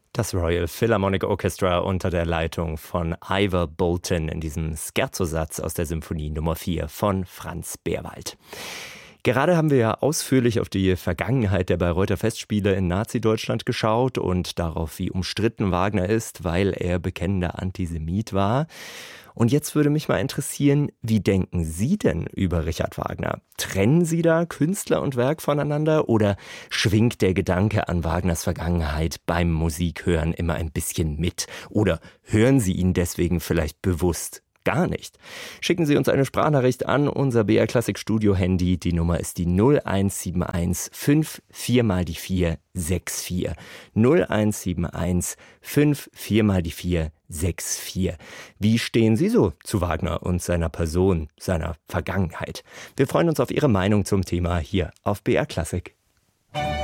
Das Royal Philharmonic Orchestra unter der Leitung von Ivor Bolton in diesem Scherzosatz aus der Symphonie Nummer 4 von Franz Berwald. Gerade haben wir ja ausführlich auf die Vergangenheit der Bayreuther Festspiele in Nazi-Deutschland geschaut und darauf, wie umstritten Wagner ist, weil er bekennender Antisemit war. Und jetzt würde mich mal interessieren, wie denken Sie denn über Richard Wagner? Trennen Sie da Künstler und Werk voneinander oder schwingt der Gedanke an Wagners Vergangenheit beim Musikhören immer ein bisschen mit? Oder hören Sie ihn deswegen vielleicht bewusst gar nicht? Schicken Sie uns eine Sprachnachricht an unser BR Classic Studio Handy. Die Nummer ist die 0171 54 mal die 4 64. 0171 54 mal die 4 64. Wie stehen Sie so zu Wagner und seiner Person, seiner Vergangenheit? Wir freuen uns auf Ihre Meinung zum Thema hier auf BR Classic.